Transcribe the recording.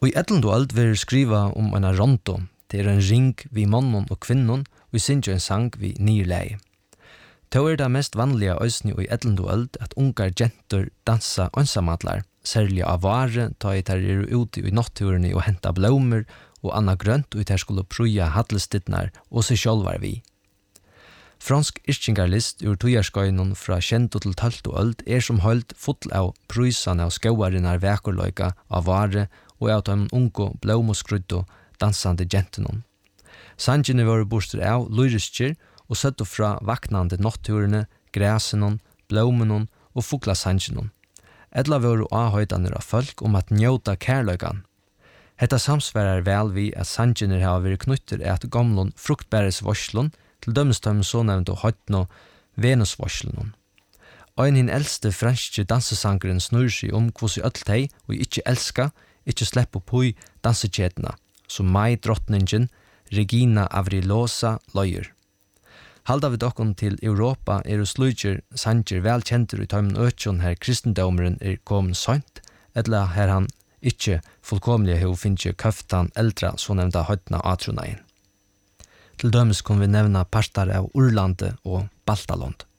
Og I 11. ald vil skriva en rondo, det en ring vi mannen og kvinnen, og synger en sang vi nyrleie. Då det mest vanliga øysni i 11. ald at ungar gentur dansa ensamadlar, særlig av vare, ta I der ute I natturene og henta blommer og anna grønt, og der skulle prøya hadlestittnar og seg sjálvar vi. Fransk yrkingarlist ur tujarskøynon fra 10. til 12. ald som holdt full av prøysane av skauarinar vekurløyka av vare og av de ungo blomoskryddo dansande gentunon. Sangene var borster av lyrisker og søtto fra vaknande natturene, græsenon, blomenon og fuglasangenon. Edla var avhøydaner av folk om at njóta kærløygan. Hetta samsvarar vel vi at sangene har vært knytter at gamlon fruktbæres varslon til dømestøm så nevnt og høytno venusvarslonon. Ein hin eldste franske dansesangeren snur seg hvordan ødeltei og ikkje elska, ikkje slepp opp hui dansekjetena, som Mai drottningen, Regina Avrilosa løyer. Halda vi dokkon til Europa sludger sanger velkjenter I tøymen øtjon her kristendomeren kommet sønt, eller her han ikkje fullkomlige hov finnje køftan eldra så nevnta høytna atrunaien. Til dømes kunne vi nevna partar av Urlande og Baltaland.